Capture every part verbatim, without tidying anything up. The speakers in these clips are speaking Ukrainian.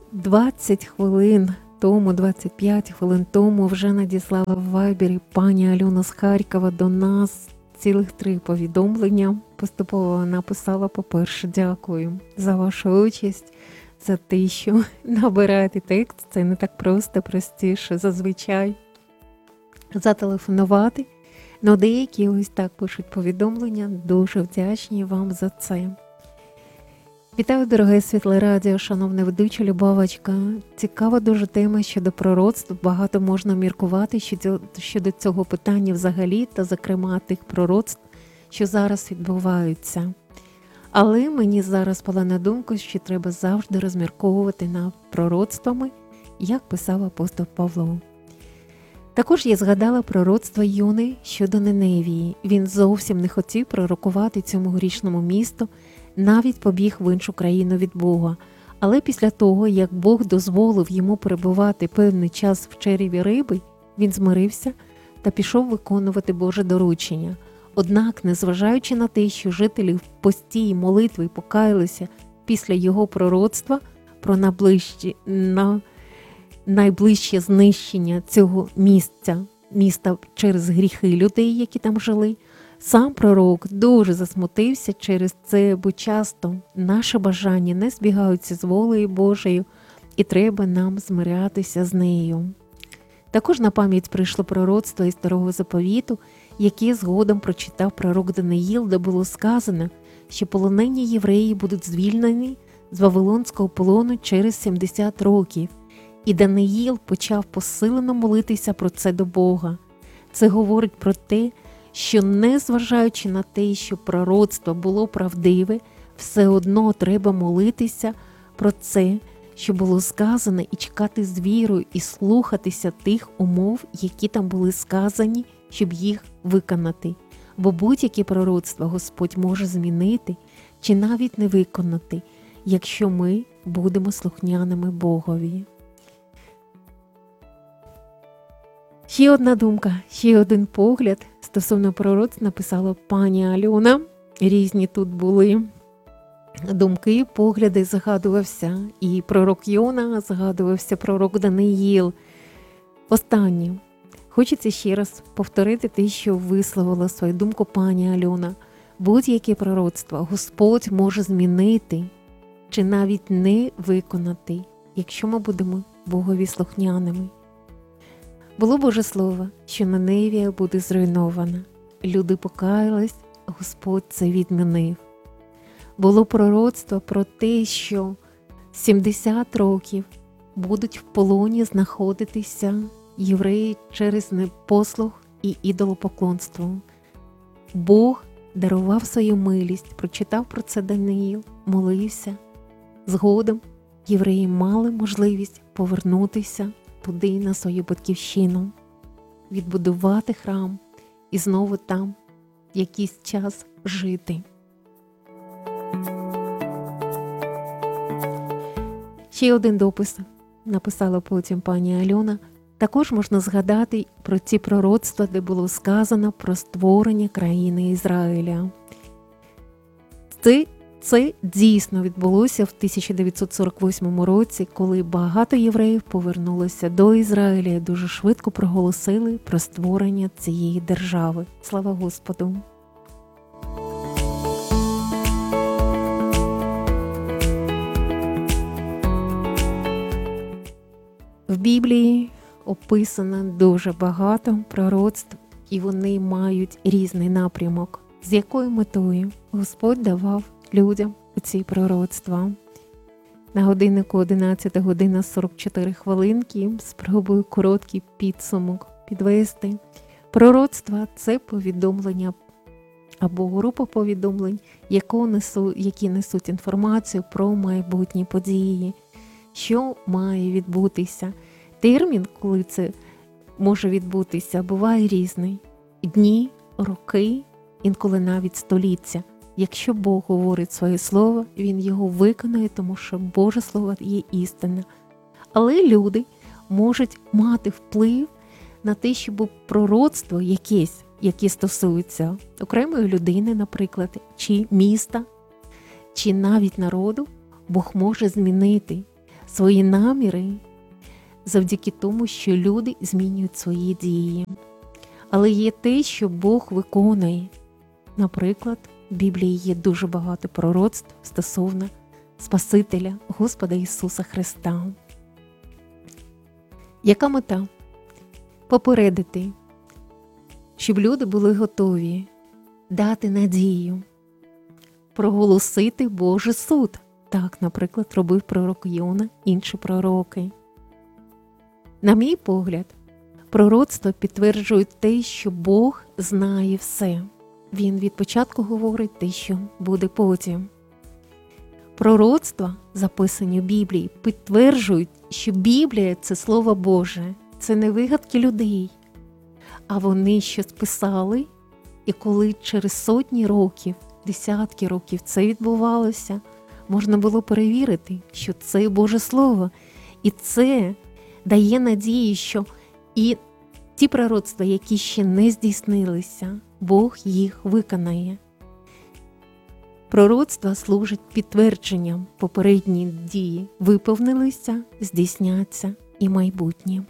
двадцять хвилин тому, двадцять п'ять хвилин тому вже надіслала в вайбері пані Альона з Харкова до нас цілих три повідомлення. Поступово написала: по-перше, дякую за вашу участь, за те, що набираєте текст. Це не так просто, простіше зазвичай зателефонувати. Но деякі ось так пишуть повідомлення. Дуже вдячні вам за це. Вітаю, дороге Світле Радіо, шановна ведуча Любавочка. Цікава дуже тема щодо пророцтв. Багато можна міркувати щодо цього питання взагалі, та зокрема тих пророцтв, що зараз відбуваються. Але мені зараз спала на думку, що треба завжди розмірковувати над пророцтвами, як писав апостол Павло. Також я згадала пророцтво Йони щодо Ниневії. Він зовсім не хотів пророкувати цьому грішному місту, навіть побіг в іншу країну від Бога. Але після того, як Бог дозволив йому перебувати певний час в череві риби, він змирився та пішов виконувати Боже доручення. Однак, незважаючи на те, що жителі в пості й молитви покаялися після його пророцтва про найближчі, на найближче знищення цього місця, міста через гріхи людей, які там жили, сам пророк дуже засмутився через це, бо часто наші бажання не збігаються з волею Божою, і треба нам змирятися з нею. Також на пам'ять прийшло пророцтво із Старого Заповіту, яке згодом прочитав пророк Даниїл, де було сказано, що полонені євреї будуть звільнені з Вавилонського полону через сімдесят років. І Даниїл почав посилено молитися про це до Бога. Це говорить про те, що незважаючи на те, що пророцтво було правдиве, все одно треба молитися про це, що було сказано, і чекати з вірою, і слухатися тих умов, які там були сказані, щоб їх виконати. Бо будь-яке пророцтво Господь може змінити чи навіть не виконати, якщо ми будемо слухняними Богові. Ще одна думка, ще один погляд стосовно пророцтв написала пані Альона. Різні тут були думки, погляди, згадувався і пророк Йона, згадувався пророк Даниїл. Останнє. Хочеться ще раз повторити те, що висловила свою думку пані Альона. Будь-яке пророцтво Господь може змінити чи навіть не виконати, якщо ми будемо Богові слухняними. Було Боже Слово, що Ниневія буде зруйнована. Люди покаялись, Господь це відмінив. Було пророцтво про те, що сімдесят років будуть в полоні знаходитися євреї через непослух і ідолопоклонство. Бог дарував свою милість, прочитав про це Даниїл, молився. Згодом євреї мали можливість повернутися туди, на свою батьківщину, відбудувати храм і знову там якийсь час жити. Ще один допис написала потім пані Альона. Також можна згадати про ці пророцтва, де було сказано про створення країни Ізраїля. Це Це дійсно відбулося в тисяча дев'ятсот сорок восьмому році, коли багато євреїв повернулося до Ізраїля і дуже швидко проголосили про створення цієї держави. Слава Господу! В Біблії описано дуже багато пророцтв, і вони мають різний напрямок. З якою метою Господь давав людям ці пророцтва. На годиннику одинадцята година сорок чотири хвилинки. Спробую короткий підсумок підвести. Пророцтва – це повідомлення або група повідомлень, які несуть інформацію про майбутні події, що має відбутися. Термін, коли це може відбутися, буває різний. Дні, роки, інколи навіть століття. Якщо Бог говорить своє слово, Він його виконує, тому що Боже Слово є істина. Але люди можуть мати вплив на те, щоб пророцтво якесь, яке стосується окремої людини, наприклад, чи міста, чи навіть народу, Бог може змінити свої наміри завдяки тому, що люди змінюють свої дії. Але є те, що Бог виконує. Наприклад, в Біблії є дуже багато пророцтв стосовно Спасителя, Господа Ісуса Христа. Яка мета? Попередити, щоб люди були готові дати надію, проголосити Божий суд. Так, наприклад, робив пророк Йона, інші пророки. На мій погляд, пророцтва підтверджують те, що Бог знає все. Він від початку говорить те, що буде потім. Пророцтва, записані в Біблії, підтверджують, що Біблія – це Слово Боже, це не вигадки людей. А вони щось писали, і коли через сотні років, десятки років це відбувалося, можна було перевірити, що це Боже Слово. І це дає надію, що і ті пророцтва, які ще не здійснилися, Бог їх виконає. Пророцтва служать підтвердженням попередні дії виповнилися, здійсняться і майбутнє.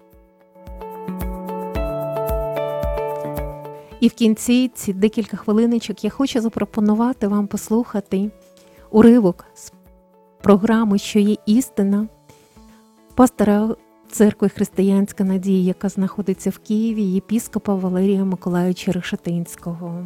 І в кінці ці декілька хвилиночок я хочу запропонувати вам послухати уривок з програми «Що є істина» пастора Церкви Християнська Надія, яка знаходиться в Києві, єпіскопа Валерія Миколайовича Решетинського.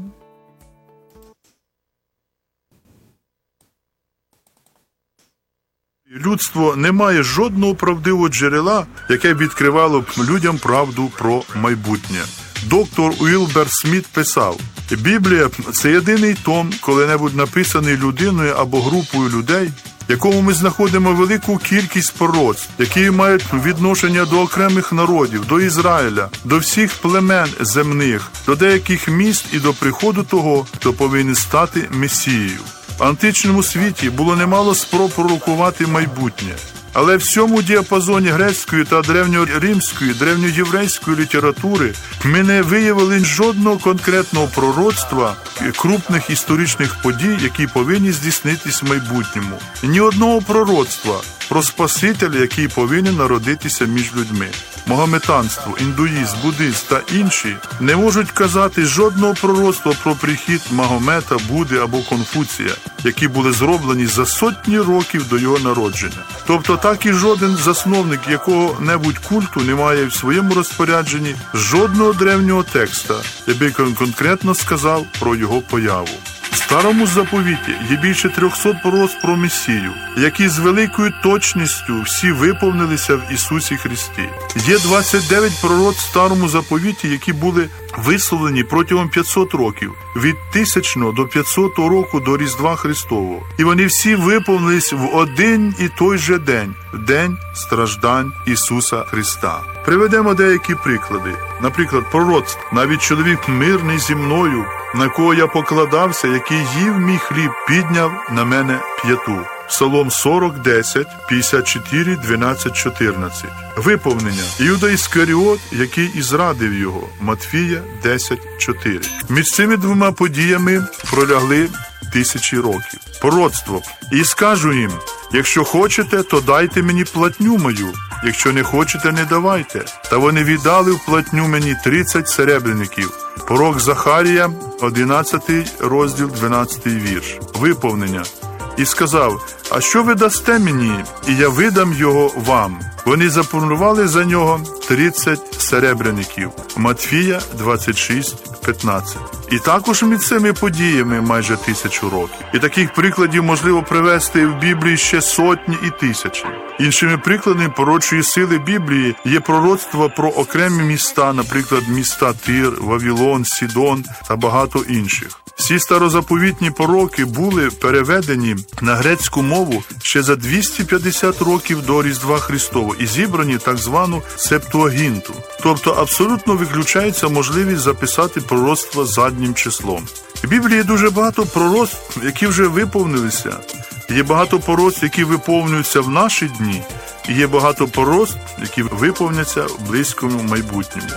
Людство не має жодного правдивого джерела, яке б відкривало б людям правду про майбутнє. Доктор Уілбер Сміт писав: «Біблія – це єдиний том, коли-небудь написаний людиною або групою людей, в якому ми знаходимо велику кількість пророцтв, які мають відношення до окремих народів, до Ізраїля, до всіх племен земних, до деяких міст і до приходу того, хто повинен стати Месією». В античному світі було немало спроб пророкувати майбутнє. Але в цьому діапазоні грецької та древньоримської, древньоєврейської літератури ми не виявили жодного конкретного пророцтва крупних історичних подій, які повинні здійснитись в майбутньому. Ні одного пророцтва про Спасителя, який повинен народитися між людьми. Магометанство, індуїзм, буддизм та інші не можуть казати жодного пророцтва про прихід Магомета, Будди або Конфуція, які були зроблені за сотні років до його народження. Тобто так і жоден засновник якого-небудь культу не має в своєму розпорядженні жодного древнього текста, який конкретно сказав про його появу. В Старому заповіті є більше трьохсот пророцтв про Месію, які з великою точністю всі виповнилися в Ісусі Христі. Є двадцять дев'ять пророцтв в Старому заповіті, які були висловлені протягом п'ятсот років, від тисячного до п'ятсотого року до Різдва Христового. І вони всі виповнились в один і той же день, в день страждань Ісуса Христа. Приведемо деякі приклади. Наприклад, пророцтв: «Навіть чоловік мирний зі мною, на кого я покладався, який їв мій хліб, підняв на мене п'яту». Псалом сорок, десять, п'ятдесят чотири, дванадцять, чотирнадцять. Виповнення: Іуда Іскаріот, який і зрадив його. Матфія десять, чотири. Між цими двома подіями пролягли тисячі років. Пророцтво: «І скажу їм, якщо хочете, то дайте мені платню мою, якщо не хочете, не давайте». Та вони віддали в платню мені тридцять серебряників. Пророк Захарія, одинадцятий розділ, дванадцятий вірш. Виповнення: «І сказав, а що ви дасте мені, і я видам його вам?» Вони запропонували за нього тридцять серебряників. Матфія двадцять шість, п'ятнадцять. І також між цими подіями майже тисячу років. І таких прикладів можливо привести в Біблії ще сотні і тисячі. Іншими прикладами пророчої сили Біблії є пророцтва про окремі міста, наприклад, міста Тир, Вавилон, Сідон та багато інших. Всі старозаповітні пророки були переведені на грецьку мову ще за двісті п'ятдесят років до Різдва Христового і зібрані в так звану Септуагінту. Тобто абсолютно виключається можливість записати пророцтва заднім числом. В Біблії є дуже багато пророцтв, які вже виповнилися. Є багато пророцтв, які виповнюються в наші дні. І є багато пророцтв, які виповняться в близькому майбутньому.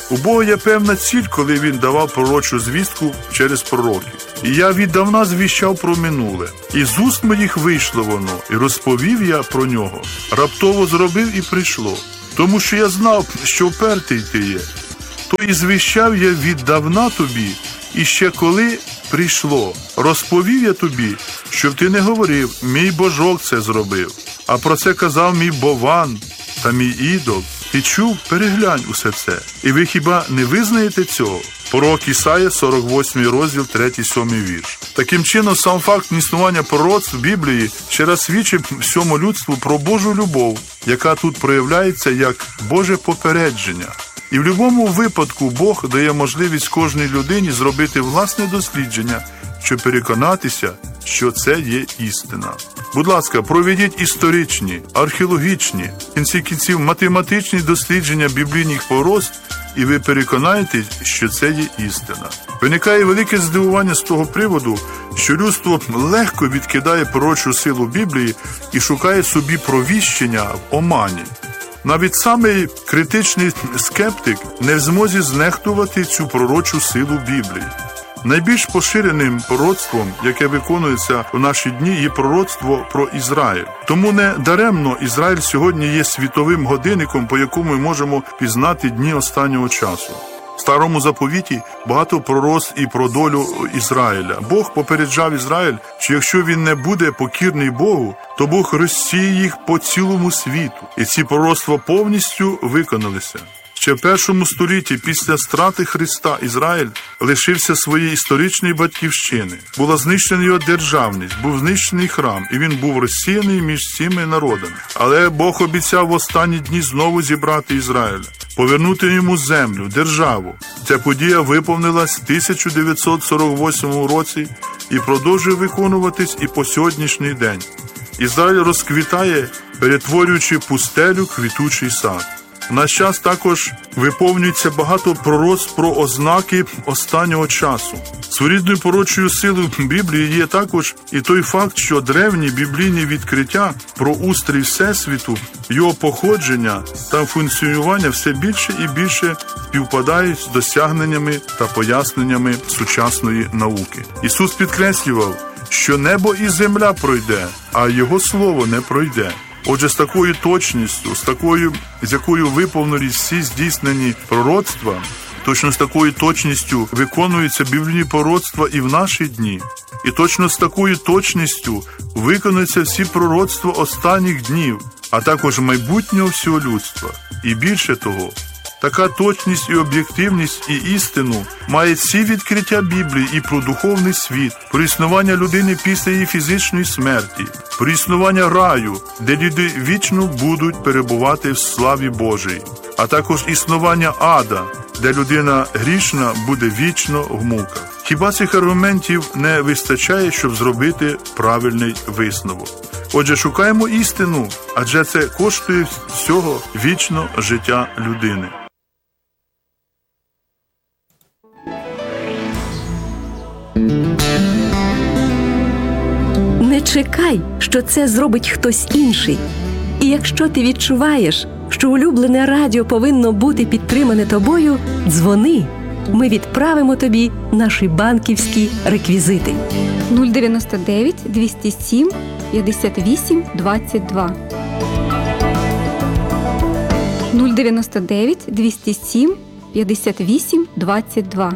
У Бога є певна ціль, коли Він давав пророчу звістку через пророків. І я віддавна звіщав про минуле. І з уст моїх вийшло воно, і розповів я про нього. Раптово зробив і прийшло. Тому що я знав, що впертий ти є. То і звіщав я віддавна тобі, і ще коли прийшло. Розповів я тобі, щоб ти не говорив, мій божок це зробив. А про це казав мій Бован та мій ідол. Ти чув? Переглянь усе це. І ви хіба не визнаєте цього? Пророк Ісая, сорок восьмий розділ, третій-сьомий вірш. Таким чином, сам факт існування пророцтв в Біблії ще раз свідчить всьому людству про Божу любов, яка тут проявляється як Боже попередження. І в будь-якому випадку Бог дає можливість кожній людині зробити власне дослідження, щоб переконатися, що це є істина. Будь ласка, проведіть історичні, археологічні, в кінці кінців математичні дослідження біблійних пророцтв, і ви переконаєтесь, що це є істина. Виникає велике здивування з того приводу, що людство легко відкидає пророчу силу Біблії і шукає собі провіщення в омані. Навіть самий критичний скептик не в змозі знехтувати цю пророчу силу Біблії. Найбільш поширеним пророцтвом, яке виконується в наші дні, є пророцтво про Ізраїль. Тому не даремно Ізраїль сьогодні є світовим годинником, по якому ми можемо пізнати дні останнього часу. В Старому Заповіті багато пророцтв і про долю Ізраїля. Бог попереджав Ізраїль, що якщо він не буде покірний Богу, то Бог розсіє їх по цілому світу. І ці пророцтва повністю виконалися. Ще в першому столітті після страти Христа Ізраїль лишився своєї історичної батьківщини. Була знищена його державність, був знищений храм, і він був розсіяний між цими народами. Але Бог обіцяв в останні дні знову зібрати Ізраїля, повернути йому землю, державу. Ця подія виповнилась в тисяча дев'ятсот сорок восьмому році і продовжує виконуватись і по сьогоднішній день. Ізраїль розквітає, перетворюючи пустелю в квітучий сад. В наш час також виповнюється багато пророцтв про ознаки останнього часу. Своєрідною пророчою силою Біблії є також і той факт, що древні біблійні відкриття про устрій Всесвіту, його походження та функціонування все більше і більше співпадають з досягненнями та поясненнями сучасної науки. Ісус підкреслював, що небо і земля пройде, а Його слово не пройде. Отже, з такою точністю, з такою, з якою виповнились всі здійснені пророцтва, точно з такою точністю виконуються біблійні пророцтва і в наші дні. І точно з такою точністю виконуються всі пророцтва останніх днів, а також майбутнього всього людства. І більше того, така точність і об'єктивність і істину має всі відкриття Біблії і про духовний світ, про існування людини після її фізичної смерті, про існування раю, де люди вічно будуть перебувати в славі Божій, а також існування ада, де людина грішна буде вічно в муках. Хіба цих аргументів не вистачає, щоб зробити правильний висновок? Отже, шукаємо істину, адже це коштує всього вічно життя людини. Не чекай, що це зробить хтось інший. І якщо ти відчуваєш, що улюблене радіо повинно бути підтримане тобою, дзвони. Ми відправимо тобі наші банківські реквізити. нуль дев'яносто дев'ять двісті сім п'ятдесят вісім двадцять два. нуль дев'яносто дев'ять двісті сім п'ятдесят вісім двадцять два.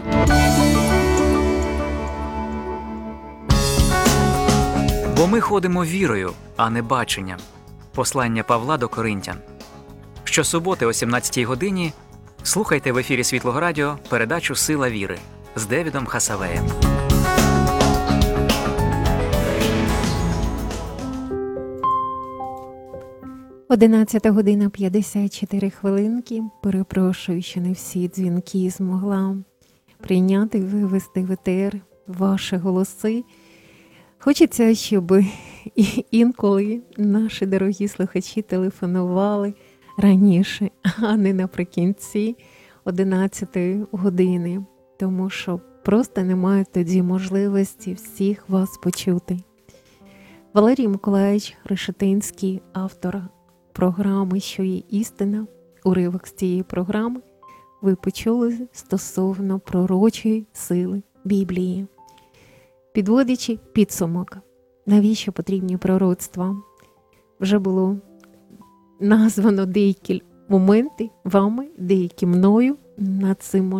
Бо ми ходимо вірою, а не баченням. Послання Павла до Коринтян. Щосуботи о сімнадцятій годині слухайте в ефірі Світлого Радіо передачу «Сила віри» з Девідом Хасавеєм. одинадцята година п'ятдесят чотири хвилинки. Перепрошую, що не всі дзвінки змогла прийняти, вивести в етер ваші голоси. Хочеться, щоб інколи наші дорогі слухачі телефонували раніше, а не наприкінці одинадцятої години, тому що просто немає тоді можливості всіх вас почути. Валерій Миколаївич Решетинський, автор програми «Що є істина», уривок з цієї програми ви почули стосовно пророчої сили Біблії. Підводячи підсумок, навіщо потрібні пророцтва? Вже було названо деякі моменти вами, деякі мною. Над цим